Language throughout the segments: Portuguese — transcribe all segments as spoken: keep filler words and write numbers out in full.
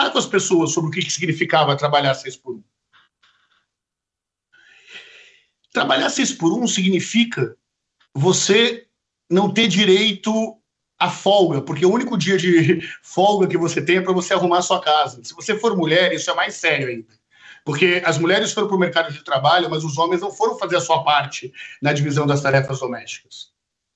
conversar com as pessoas sobre o que significava trabalhar seis por um. Trabalhar seis por um significa você não ter direito à folga, porque o único dia de folga que você tem é para você arrumar a sua casa. Se você for mulher, isso é mais sério ainda. Porque as mulheres foram para o mercado de trabalho, mas os homens não foram fazer a sua parte na divisão das tarefas domésticas.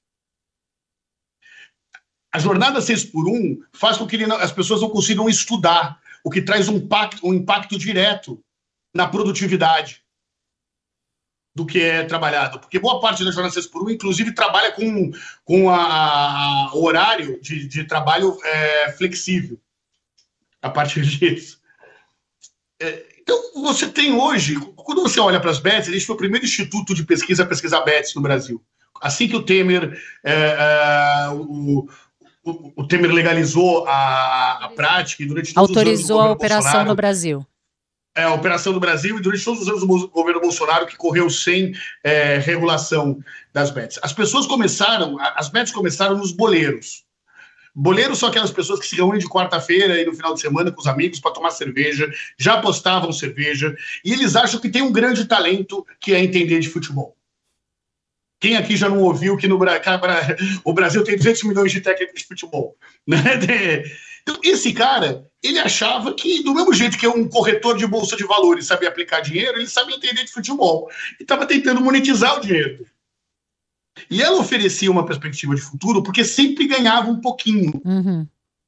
A jornada seis por um faz com que as pessoas não consigam estudar, o que traz um impacto, um impacto direto na produtividade do que é trabalhado. Porque boa parte da jornada seis por um, inclusive, trabalha com, com a, a, o horário de, de trabalho é, flexível a partir disso. É, então, você tem hoje, quando você olha para as B E Ts, a gente foi o primeiro instituto de pesquisa a pesquisar B E Ts no Brasil. Assim que o Temer... É, é, o, O, o Temer legalizou a, a prática e durante todos autorizou os anos do a operação Bolsonaro, no Brasil. É, a operação do Brasil e durante todos os anos do governo Bolsonaro, que correu sem é, regulação das B E Ts. As pessoas começaram, as B E Ts começaram nos boleiros. Boleiros são aquelas pessoas que se reúnem de quarta-feira e no final de semana com os amigos para tomar cerveja, já apostavam cerveja, e eles acham que tem um grande talento que é entender de futebol. Quem aqui já não ouviu que no o Brasil tem duzentos milhões de técnicos de futebol? Né? Então, esse cara, ele achava que, do mesmo jeito que é um corretor de bolsa de valores sabia aplicar dinheiro, ele sabia entender de futebol. E estava tentando monetizar o dinheiro. E ela oferecia uma perspectiva de futuro porque sempre ganhava um pouquinho. Uhum.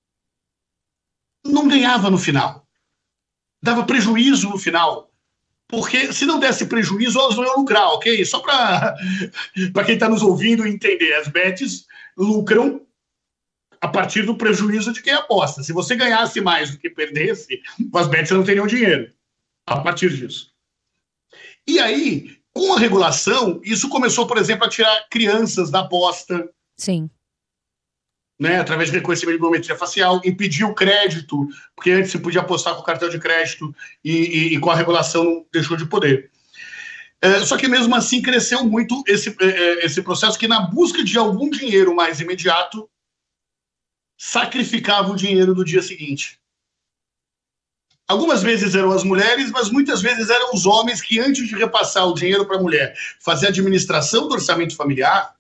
Não ganhava no final. Dava prejuízo no final. Porque se não desse prejuízo, elas não iam lucrar, ok? Só para quem está nos ouvindo entender, as B E Ts lucram a partir do prejuízo de quem aposta. Se você ganhasse mais do que perdesse, as B E Ts não teriam dinheiro a partir disso. E aí, com a regulação, isso começou, por exemplo, a tirar crianças da aposta. Sim. Né, através de reconhecimento de biometria facial, impedir o crédito, porque antes se podia apostar com o cartão de crédito e, e, e com a regulação deixou de poder. É, só que mesmo assim cresceu muito esse, é, esse processo que na busca de algum dinheiro mais imediato sacrificava o dinheiro do dia seguinte. Algumas vezes eram as mulheres, mas muitas vezes eram os homens que antes de repassar o dinheiro para a mulher, fazer a administração do orçamento familiar,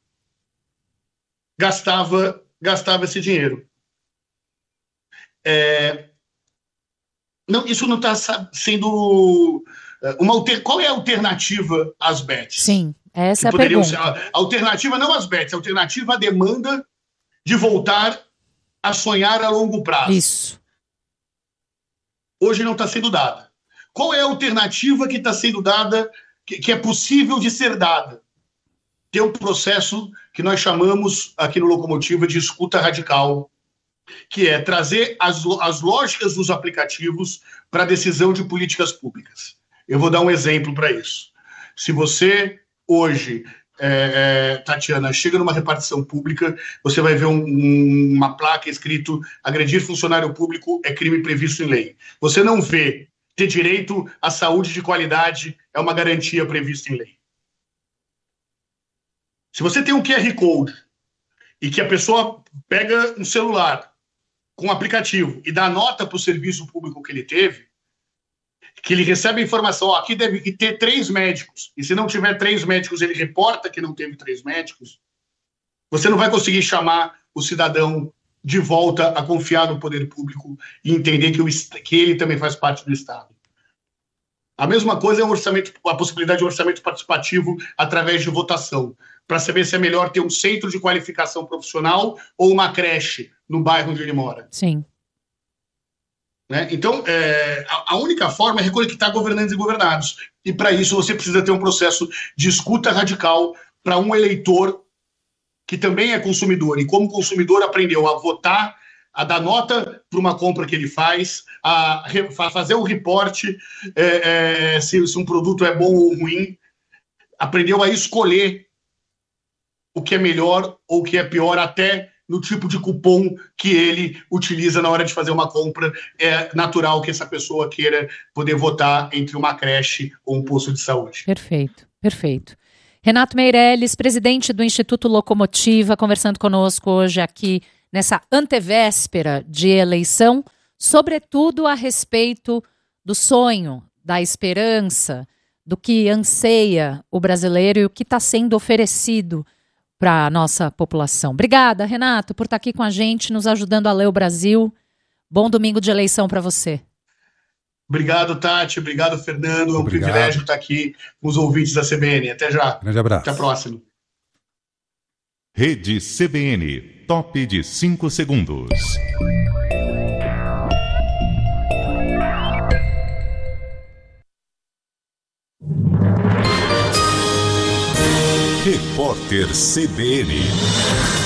gastava gastava esse dinheiro. É, não, isso não está sendo uma alter, qual é a alternativa às B E Ts? Sim, essa é a pergunta. Ser, a alternativa não às B E Ts, a alternativa à demanda de voltar a sonhar a longo prazo. Isso. Hoje não está sendo dada. Qual é a alternativa que está sendo dada, que, que é possível de ser dada? Tem um processo que nós chamamos aqui no Locomotiva de escuta radical, que é trazer as, as lógicas dos aplicativos para a decisão de políticas públicas. Eu vou dar um exemplo para isso. Se você hoje, é, é, Tatiana, chega numa repartição pública, você vai ver um, um, uma placa escrito agredir funcionário público é crime previsto em lei. Você não vê ter direito à saúde de qualidade é uma garantia prevista em lei. Se você tem um Q R Code e que a pessoa pega um celular com um aplicativo e dá nota para o serviço público que ele teve, que ele recebe a informação, ó, aqui deve ter três médicos, e se não tiver três médicos, ele reporta que não teve três médicos, você não vai conseguir chamar o cidadão de volta a confiar no poder público e entender que, o, que ele também faz parte do Estado. A mesma coisa é um orçamento, a possibilidade de um orçamento participativo através de votação, para saber se é melhor ter um centro de qualificação profissional ou uma creche no bairro onde ele mora. Sim. Né? Então, é, a, a única forma é reconectar governantes e governados. E, para isso, você precisa ter um processo de escuta radical para um eleitor que também é consumidor. E, como consumidor, aprendeu a votar, a dar nota para uma compra que ele faz, a, re, a fazer um reporte é, é, se, se um produto é bom ou ruim. Aprendeu a escolher o que é melhor ou o que é pior, até no tipo de cupom que ele utiliza na hora de fazer uma compra. É natural que essa pessoa queira poder votar entre uma creche ou um posto de saúde. Perfeito, perfeito. Renato Meirelles, presidente do Instituto Locomotiva, conversando conosco hoje aqui nessa antevéspera de eleição sobretudo a respeito do sonho, da esperança, do que anseia o brasileiro e o que está sendo oferecido para a nossa população. Obrigada, Renato, por estar aqui com a gente, nos ajudando a ler o Brasil. Bom domingo de eleição para você. Obrigado, Tati. Obrigado, Fernando. É um Obrigado. privilégio estar aqui com os ouvintes da C B N. Até já. Grande abraço. Até a próxima. Rede C B N, top de cinco segundos. Repórter C B N.